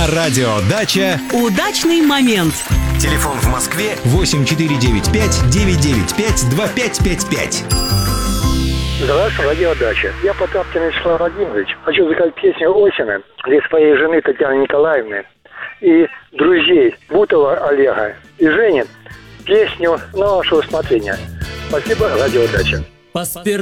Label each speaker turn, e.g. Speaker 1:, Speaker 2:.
Speaker 1: На радио «Дача»
Speaker 2: удачный момент.
Speaker 1: Телефон в Москве 8495-995-2555.
Speaker 3: Здравствуйте, радио «Дача». Я Потапкин Вячеслав Владимирович. Хочу заказать песню «Осенью» для своей жены Татьяны Николаевны и друзей Бутова Олега и Жени. Песню на ваше усмотрение. Спасибо, радио «Дача».
Speaker 4: По